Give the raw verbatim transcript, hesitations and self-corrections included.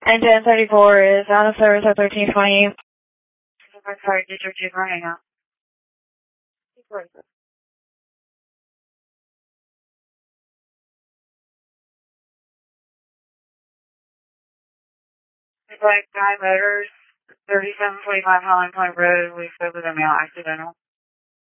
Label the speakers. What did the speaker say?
Speaker 1: Engine thirty-four is out of service at thirteen twenty.
Speaker 2: Sorry, District two, hang up. It's like Guy Motors, thirty-seven twenty-five Holland Point Road. We spoke with a male accidental.